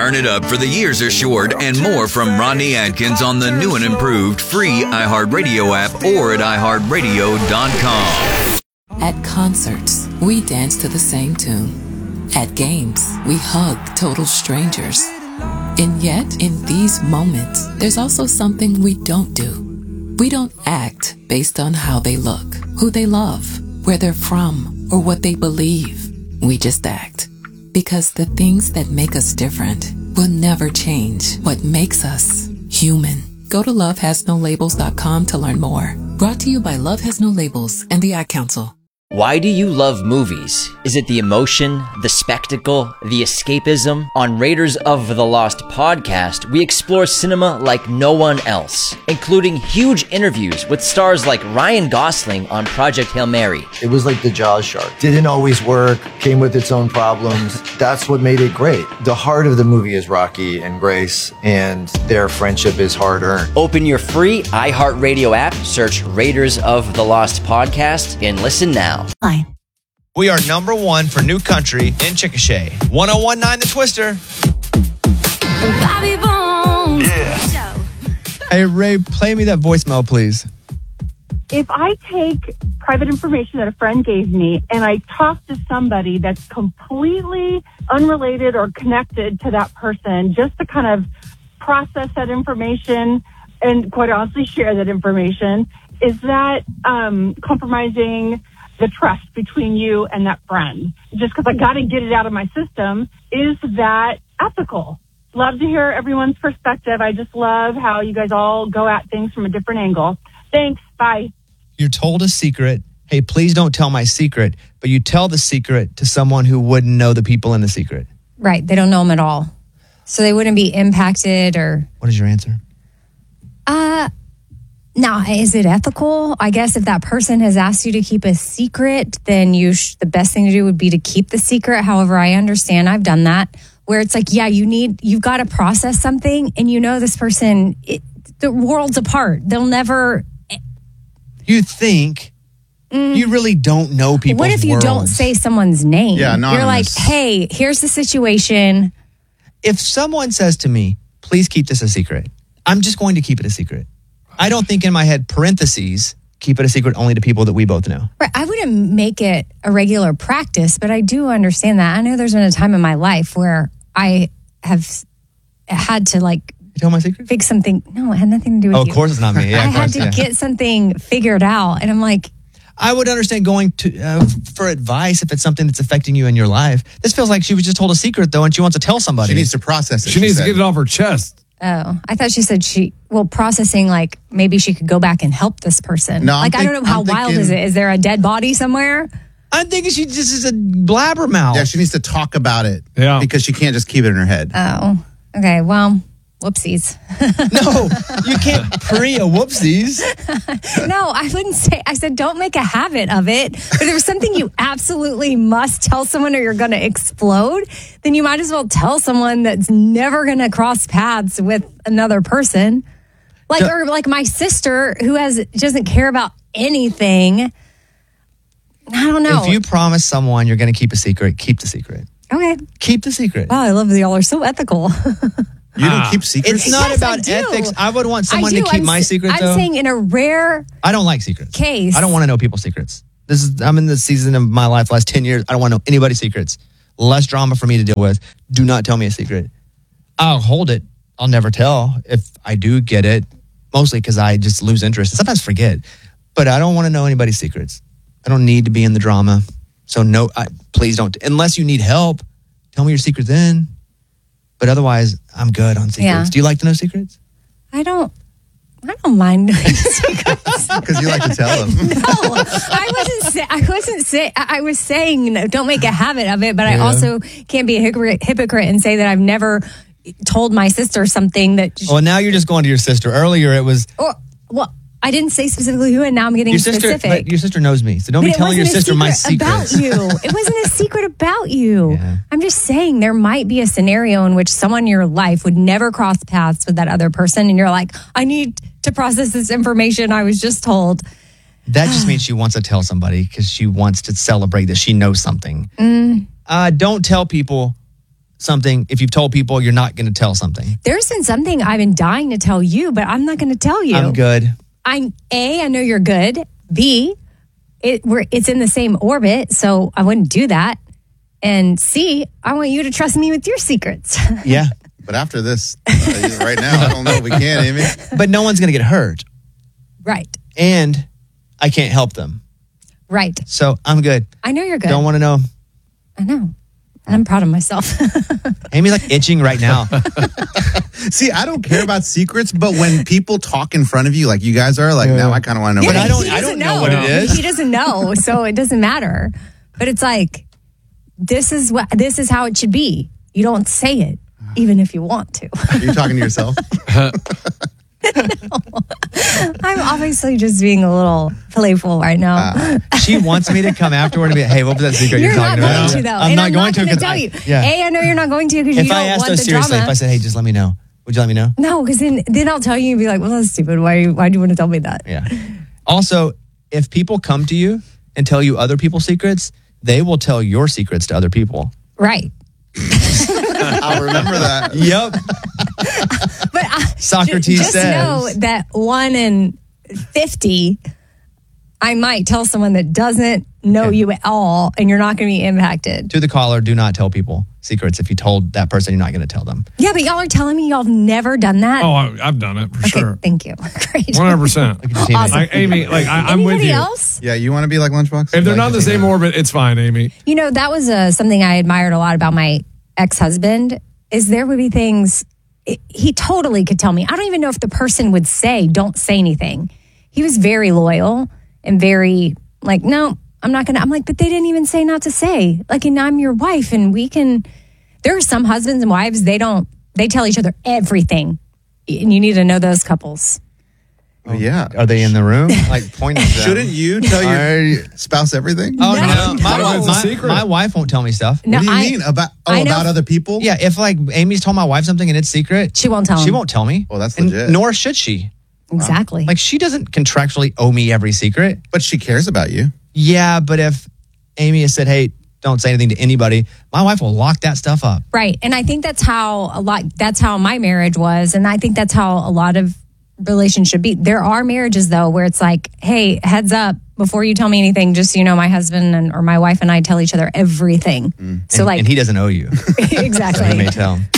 Turn it up for the years are short and more from Rodney Atkins on the new and improved free iHeartRadio app or at iHeartRadio.com. At concerts, we dance to the same tune. At games, we hug total strangers. And yet, in these moments, there's also something we don't do. We don't act based on how they look, who they love, where they're from, or what they believe. We just act. Because the things that make us different will never change what makes us human. Go to lovehasnolabels.com to learn more. Brought to you by Love Has No Labels and the Ad Council. Why do you love movies? Is it the emotion, the spectacle, the escapism? On Raiders of the Lost podcast, we explore cinema like no one else, including huge interviews with stars like Ryan Gosling on Project Hail Mary. It was like the Jaws shark. Didn't always work, came with its own problems. That's what made it great. The heart of the movie is Rocky and Grace, and their friendship is hard-earned. Open your free iHeartRadio app, search Raiders of the Lost podcast, and listen now. Fine. We are number one for new country in Chickasha. 1019 The Twister. Bobby Bones. Yeah. Hey, Ray, play me that voicemail, please. If I take private information that a friend gave me and I talk to somebody that's completely unrelated or connected to that person just to kind of process that information and quite honestly share that information, is that compromising the trust between you and that friend? Just because I got to get it out of my system, is that ethical? Love to hear everyone's perspective. I just love how you guys all go at things from a different angle. Thanks. Bye. You're told a secret. Hey, please don't tell my secret. But you tell the secret to someone who wouldn't know the people in the secret. Right. They don't know them at all. So they wouldn't be impacted or... What is your answer? Now, is it ethical? I guess if that person has asked you to keep a secret, then the best thing to do would be to keep the secret. However, I understand, I've done that, where it's like, yeah, you've got to process something, and you know this person, the world's apart. They'll never... You think... You really don't know people's What if you don't say someone's name? Yeah, anonymous. You're like, hey, here's the situation. If someone says to me, please keep this a secret, I'm just going to keep it a secret. I don't think in my head, parentheses, keep it a secret only to people that we both know. Right. I wouldn't make it a regular practice, but I do understand that. I know there's been a time in my life where I have had to You tell my secret? fix something. No, it had nothing to do with you. Of course it's not me. Yeah, I had to get something figured out. And I'm like... I would understand going to for advice if it's something that's affecting you in your life. This feels like she was just told a secret, though, and she wants to tell somebody. She needs to process it. She needs to get it off her chest. Oh, I thought she said processing, like maybe she could go back and help this person. No, I don't know, how wild is it? Is there a dead body somewhere? I'm thinking she just is a blabbermouth. Yeah, she needs to talk about it. Yeah. Because she can't just keep it in her head. Oh, okay. Well, whoopsies. No, you can't pre a whoopsies. No, I wouldn't say. I said don't make a habit of it. But if there's something you absolutely must tell someone or you're going to explode, then you might as well tell someone that's never going to cross paths with another person. Or like my sister who doesn't care about anything. I don't know. If you promise someone you're going to keep a secret, keep the secret. Okay. Keep the secret. Wow, I love that y'all are so ethical. You don't keep secrets? It's not Yes, about ethics. I would want someone to keep my secret, though. I'm saying in a rare I don't like secrets. case. I don't want to know people's secrets. I'm in the season of my life, last 10 years. I don't want to know anybody's secrets. Less drama for me to deal with. Do not tell me a secret. I'll hold it. I'll never tell if I do get it, mostly because I just lose interest and sometimes forget. But I don't want to know anybody's secrets. I don't need to be in the drama. So no, please don't. Unless you need help, tell me your secret then. But otherwise, I'm good on secrets. Yeah. Do you like to know secrets? I don't mind knowing secrets. Because you like to tell them. No, I was saying don't make a habit of it, but I also can't be a hypocrite and say that I've never told my sister something that... Well, now you're just going to your sister. Earlier it was... I didn't say specifically who, and now I'm getting specific. But your sister knows me, so don't be telling your sister my secrets. About you. It wasn't a secret about you. Yeah. I'm just saying there might be a scenario in which someone in your life would never cross paths with that other person, and you're like, I need to process this information I was just told. That just means she wants to tell somebody because she wants to celebrate that she knows something. Don't tell people something, if you've told people you're not going to tell something. There's been something I've been dying to tell you, but I'm not going to tell you. I'm good. I know you're good. B, it's in the same orbit, so I wouldn't do that. And C, I want you to trust me with your secrets. Yeah. But after this, right now, I don't know if we can, Amy. But no one's going to get hurt. Right. And I can't help them. Right. So I'm good. I know you're good. Don't want to know. I know. And I'm proud of myself. Amy's like itching right now. See, I don't care about secrets, but when people talk in front of you, like you guys are, like now I kind of want to know. But what I don't know what it is. He doesn't know, so it doesn't matter. But it's like, this is how it should be. You don't say it, even if you want to. Are you talking to yourself? I'm obviously just being a little playful right now. She wants me to come afterward and be, hey, what was that secret you're talking not about? going to, though. I'm And not going to gonna because tell you. Yeah. A, I know you're not going to because you If don't I asked want her the seriously, drama. if I said, hey, just let me know, would you let me know? No, because then I'll tell you and be like, well, that's stupid. Why do you want to tell me that? Yeah. Also, if people come to you and tell you other people's secrets, they will tell your secrets to other people. Right. I'll remember that. Yep. But Socrates just says. know that 1 in 50, I might tell someone that doesn't know you at all, and you're not going to be impacted. To the caller, do not tell people secrets. If you told that person, you're not going to tell them. Yeah, but y'all are telling me y'all have never done that. Oh, I've done it for okay, sure. thank you. Great. 100%. Awesome. Amy, like I'm with Anybody you. else? Yeah, you want to be like Lunchbox? If they're not in the same orbit, it's fine, Amy. You know, that was something I admired a lot about my ex-husband, is there would be things he totally could tell me. I don't even know if the person would say, don't say anything. He was very loyal and very like, no, I'm not going to. I'm like, but they didn't even say not to say. Like, and I'm your wife and we can. There are some husbands and wives, they tell each other everything. And you need to know those couples. Oh, yeah. Are they in the room? Like, point at them. Shouldn't you tell your spouse everything? Oh, No. no. My wife won't tell me stuff. No, What do you mean? About other people? Yeah, if like Amy's told my wife something and it's secret, She won't tell She him. won't tell me. Well, that's And legit. nor should she. Exactly. Like, she doesn't contractually owe me every secret. But she cares about you. Yeah, but if Amy has said, hey, don't say anything to anybody, my wife will lock that stuff up. Right. And I think that's how my marriage was. And I think that's how a lot of relations should be. There are marriages though, where it's like, hey, heads up, before you tell me anything, just so you know, my husband or my wife and I tell each other everything. So And he doesn't owe you. exactly. So he may tell.